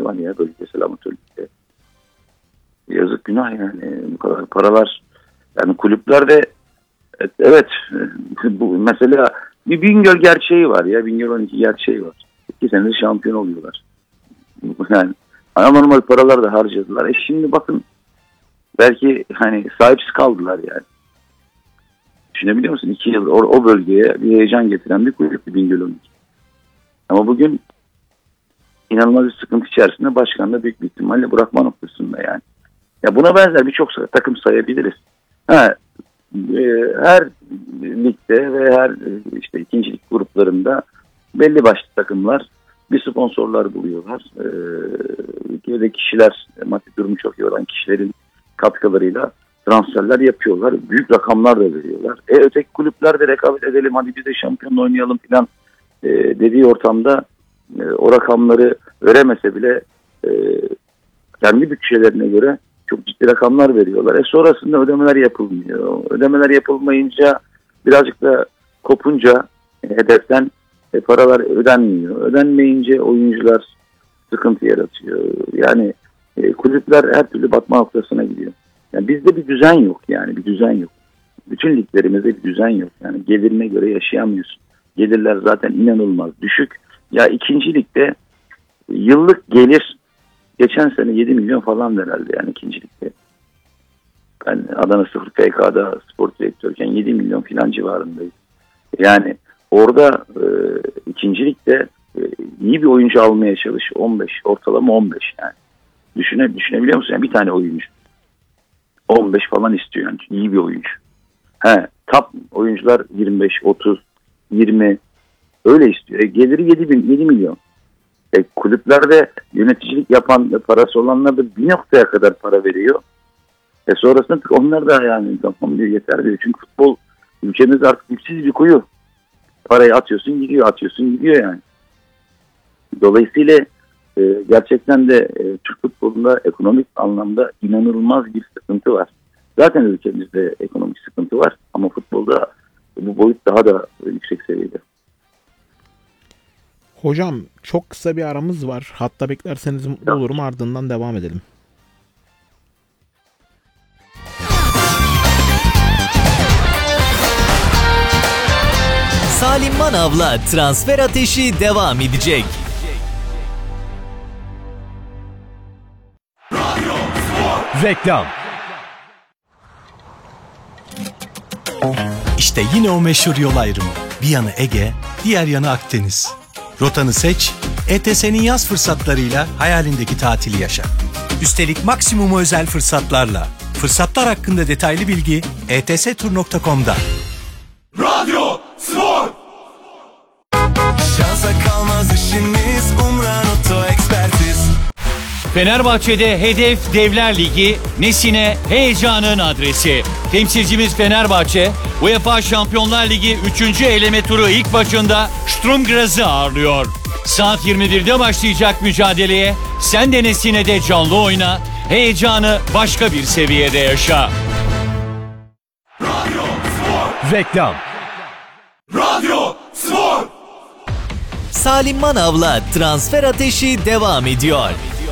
var ya bölgesel amatör ligde. Yazık, günah yani. Bu kadar paralar. Yani kulüplerde evet bu mesela bir Bingöl gerçeği var ya. Bingöl 12 gerçeği var. 2 senedir şampiyon oluyorlar. Yani anormal paralar da harcadılar. Şimdi bakın belki hani sahipsiz kaldılar yani. Düşünebiliyor musun? 2 yıl o bölgeye bir heyecan getiren bir kulüp Bingöl 12. Ama bugün inanılmaz bir sıkıntı içerisinde, başkan da büyük bir ihtimalle bırakma noktasında yani. Ya buna benzer birçok takım sayabiliriz. Her ligde ve her işte ikincilik gruplarında belli başlı takımlar bir sponsorlar buluyorlar. Ülkede kişiler, maddi durumu çok iyi olan kişilerin katkılarıyla transferler yapıyorlar. Büyük rakamlar da veriyorlar. Öteki kulüpler de rekabet edelim, hadi biz de şampiyonla oynayalım falan dediği ortamda o rakamları veremese bile kendi bütçelerine göre çok ciddi rakamlar veriyorlar. Sonrasında ödemeler yapılmıyor. Ödemeler yapılmayınca, birazcık da kopunca hedeften paralar ödenmiyor. Ödenmeyince oyuncular sıkıntı yaratıyor. Yani kulüpler her türlü batma noktasına gidiyor. Yani bizde bir düzen yok yani, bir düzen yok. Bütün liglerimizde bir düzen yok. Yani gelirine göre yaşayamıyorsun. Gelirler zaten inanılmaz düşük. Ya ikinci ligde yıllık gelir geçen sene 7 milyon falan herhalde yani ikinci ligde. Ben Adana 0 PK'da spor direktörken 7 milyon falan civarındayız. Yani orada ikinci ligde iyi bir oyuncu almaya çalış. 15, ortalama 15 yani. Düşünebiliyor musun? Yani bir tane oyuncu 15 falan istiyor yani, iyi bir oyuncu. Top oyuncular 25, 30, 20 öyle istiyor. Geliri 7 milyon. Kulüplerde yöneticilik yapan, parası olanlar da bir noktaya kadar para veriyor. Sonrasında onlar da yani tamam diyor, yeter diyor. Çünkü futbol ülkemizde artık dipsiz bir kuyu. Parayı atıyorsun gidiyor yani. Dolayısıyla gerçekten de Türk futbolunda ekonomik anlamda inanılmaz bir sıkıntı var. Zaten ülkemizde ekonomik sıkıntı var ama futbolda bu boyut daha da yüksek seviyede. Hocam çok kısa bir aramız var. Hatta beklerseniz mutlu olurum, ardından devam edelim. Salim Manav'la transfer ateşi devam edecek. Reklam. İşte yine o meşhur yol ayrımı. Bir yanı Ege, diğer yanı Akdeniz. Rotanı seç, ETS'nin yaz fırsatlarıyla hayalindeki tatili yaşa. Üstelik maksimum özel fırsatlarla. Fırsatlar hakkında detaylı bilgi etstur.com'da. Radyo Spor. Şansa kalmaz işimiz, Umran Oto Ekspertiz. Fenerbahçe'de hedef Devler Ligi, Nesine heyecanın adresi. Temsilcimiz Fenerbahçe, UEFA Şampiyonlar Ligi 3. eleme turu ilk maçında Sturm Graz'ı ağırlıyor. Saat 21'de başlayacak mücadeleye sen de Nesine'de canlı oyna, heyecanı başka bir seviyede yaşa. Radyo Spor. Reklam. Radyo Spor. Salim Manav'la transfer ateşi devam ediyor.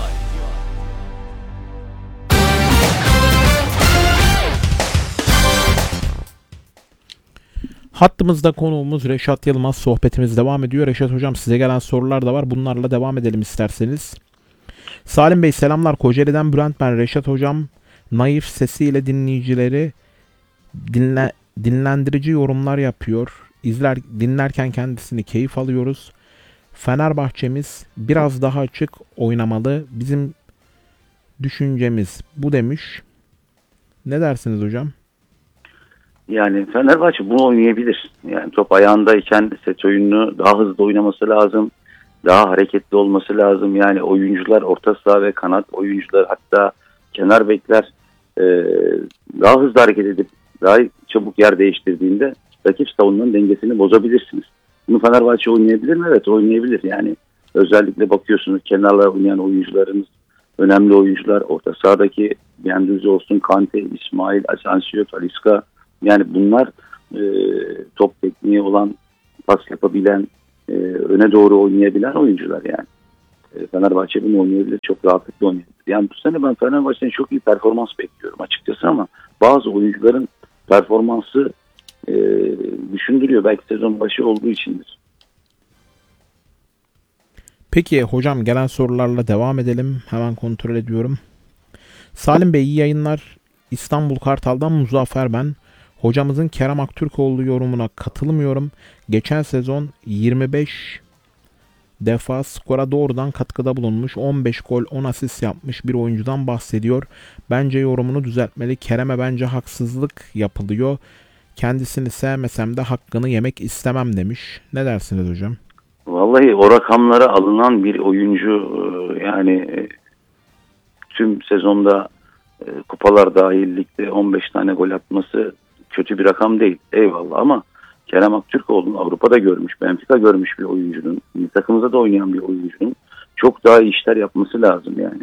Hattımızda konuğumuz Reşat Yılmaz, sohbetimiz devam ediyor. Reşat Hocam, size gelen sorular da var. Bunlarla devam edelim isterseniz. Salim Bey selamlar. Kocaeli'den Bülent ben. Reşat Hocam naif sesiyle dinleyicileri dinlendirici yorumlar yapıyor. Dinlerken kendisini keyif alıyoruz. Fenerbahçemiz biraz daha açık oynamalı. Bizim düşüncemiz bu demiş. Ne dersiniz hocam? Yani Fenerbahçe bunu oynayabilir. Yani top ayağındayken set oyununu daha hızlı oynaması lazım. Daha hareketli olması lazım. Yani oyuncular, orta saha ve kanat oyuncular, hatta kenar bekler daha hızlı hareket edip daha çabuk yer değiştirdiğinde rakip savunmanın dengesini bozabilirsiniz. Bunu Fenerbahçe oynayabilir mi? Evet, oynayabilir. Yani özellikle bakıyorsunuz kenarlara oynayan oyuncularımız önemli oyuncular. Orta sahadaki Güendüz olsun, Kante, İsmail, Asensio, Talisca. Yani bunlar top tekniği olan, pas yapabilen, öne doğru oynayabilen oyuncular yani. Fenerbahçe bunu oynayabilir. Çok rahatlıkla oynayabilir. Yani bu sene ben Fenerbahçe'nin çok iyi performans bekliyorum açıkçası ama bazı oyuncuların performansı düşündürüyor. Belki sezon başı olduğu içindir. Peki hocam, gelen sorularla devam edelim. Hemen kontrol ediyorum. Salim Bey iyi yayınlar. İstanbul Kartal'dan Muzaffer ben. Hocamızın Kerem Aktürkoğlu yorumuna katılmıyorum. Geçen sezon 25 defa skora doğrudan katkıda bulunmuş. 15 gol 10 asist yapmış bir oyuncudan bahsediyor. Bence yorumunu düzeltmeli. Kerem'e bence haksızlık yapılıyor. Kendisini sevmesem de hakkını yemek istemem demiş. Ne dersiniz hocam? Vallahi o rakamlara alınan bir oyuncu yani tüm sezonda kupalar dahil ligde 15 tane gol atması kötü bir rakam değil. Eyvallah ama Kerem Aktürkoğlu'nun Avrupa'da görmüş, Benfica görmüş bir oyuncunun, takımımızda da oynayan bir oyuncunun çok daha iyi işler yapması lazım yani.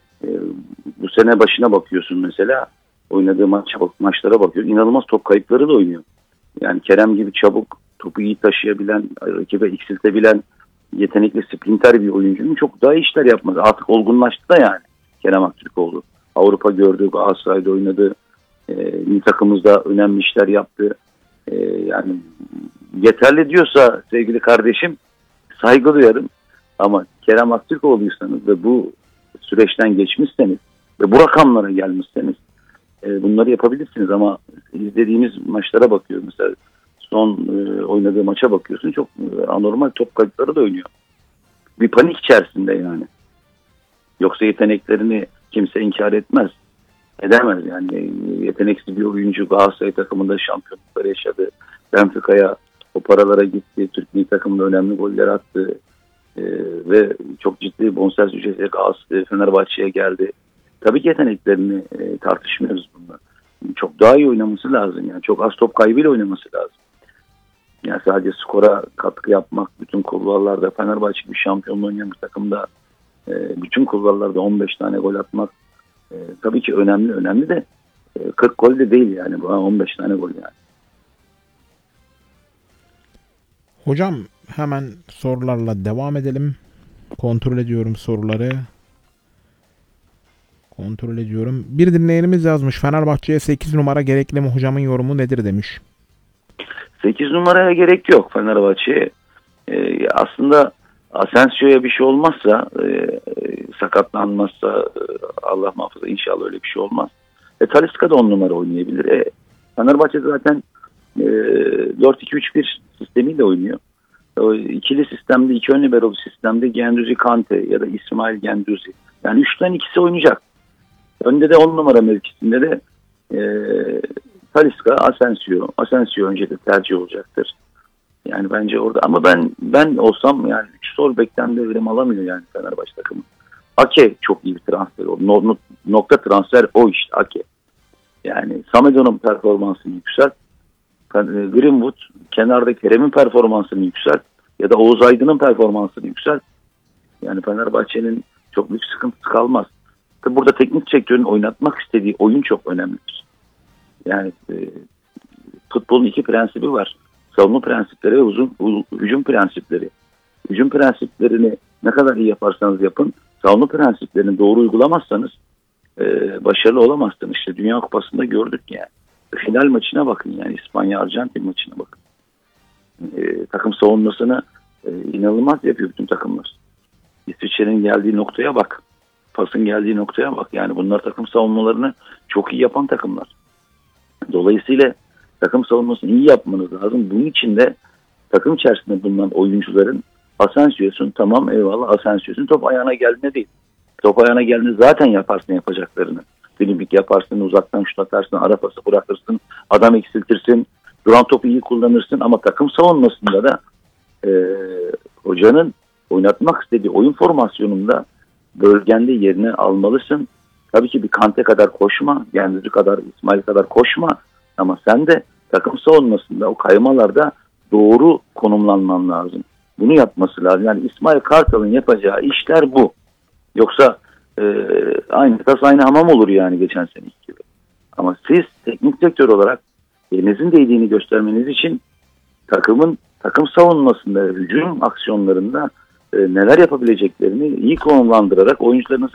Bu sene başına bakıyorsun mesela, oynadığı maçlara bakıyorsun. İnanılmaz top kayıpları da oynuyor. Yani Kerem gibi çabuk, topu iyi taşıyabilen, rakibe eksiltebilen, yetenekli sprinter bir oyuncunun çok daha iyi işler yapması. Artık olgunlaştı da yani Kerem Aktürkoğlu. Avrupa gördü, Galatasaray'da oynadı. Milli takımımızda önemli işler yaptı. Yani yeterli diyorsa sevgili kardeşim saygı duyarım. Ama Kerem Aktürkoğlu'ysanız ve bu süreçten geçmişseniz ve bu rakamlara gelmişseniz bunları yapabilirsiniz. Ama izlediğimiz maçlara bakıyoruz. Mesela son oynadığı maça bakıyorsun, çok anormal top kayıpları da oynuyor. Bir panik içerisinde yani. Yoksa yeteneklerini kimse inkar etmez. Edemez yani. Yeteneksiz bir oyuncu, Galatasaray takımında şampiyonlukları yaşadı. Benfica'ya o paralara gitti. Türkiye takımında önemli goller attı. Ve çok ciddi bonservis ücretiyle Fenerbahçe'ye geldi. Tabii ki yeteneklerini tartışmıyoruz bunlar. Çok daha iyi oynaması lazım yani. Çok az top kaybıyla oynaması lazım. Yani sadece skora katkı yapmak, bütün kulvarlarda Fenerbahçe bir şampiyonluğu oynayan bir takımda bütün kulvarlarda 15 tane gol atmak tabii ki önemli de 40 gol de değil yani. Bu 15 tane gol yani. Hocam hemen sorularla devam edelim. Kontrol ediyorum soruları. Kontrol ediyorum. Bir dinleyenimiz yazmış. Fenerbahçe'ye 8 numara gerekli mi? Hocamın yorumu nedir demiş. 8 numaraya gerek yok Fenerbahçe'ye. Aslında Asensio'ya bir şey olmazsa, sakatlanmazsa, Allah muhafaza inşallah öyle bir şey olmaz. Talisca da 10 numara oynayabilir. Fenerbahçe zaten 4-2-3-1 sistemiyle oynuyor. O ikili sistemde, iki ön liberolu sistemde Guendouzi Kante ya da İsmail Guendouzi. Yani 3'ten ikisi oynayacak. Önde de 10 numara mevkisinde de Talisca, Asensio önce de tercih olacaktır. Yani bence orada ama ben olsam yani 3 sol bekten de verim alamıyor yani Fenerbahçe takımı. Ake çok iyi bir transfer oldu. Nokta transfer o işte Ake. Yani Samedo'nun performansını yükselt. Greenwood kenarda Kerem'in performansını yükselt. Ya da Oğuz Aydın'ın performansını yükselt. Yani Fenerbahçe'nin çok büyük sıkıntısı kalmaz. Tabi burada teknik direktörün oynatmak istediği oyun çok önemlidir. Yani futbolun iki prensibi var. Savunma prensipleri ve hücum prensipleri. Hücum prensiplerini ne kadar iyi yaparsanız yapın, savunma prensiplerini doğru uygulamazsanız başarılı olamazsınız. İşte Dünya Kupası'nda gördük yani. Final maçına bakın yani İspanya-Arjantin maçına bakın. Takım savunmasını inanılmaz yapıyor bütün takımlar. İsviçre'nin geldiği noktaya bak. Pasın geldiği noktaya bak. Yani bunlar takım savunmalarını çok iyi yapan takımlar. Dolayısıyla takım savunmasını iyi yapmanız lazım. Bunun için de takım içerisinde bulunan oyuncuların Asensio'sun, tamam eyvallah Asensio'sun, top ayağına geldiğinde değil. Top ayağına geldiğinde zaten yaparsın yapacaklarını. Dribbling yaparsın, uzaktan şut atarsın, ara pası bırakırsın, adam eksiltirsin, duran topu iyi kullanırsın ama takım savunmasında da hocanın oynatmak istediği oyun formasyonunda bölgende yerini almalısın. Tabii ki bir Kante kadar koşma, Guendouzi kadar, İsmail kadar koşma ama sen de takım savunmasında o kaymalarda doğru konumlanman lazım. Bunu yapması lazım. Yani İsmail Kartal'ın yapacağı işler bu. Yoksa aynı tas aynı hamam olur yani geçen seneki gibi. Ama siz teknik direktör olarak elinizin değdiğini göstermeniz için takım savunmasında, hücum aksiyonlarında neler yapabileceklerini iyi konumlandırarak oyuncularını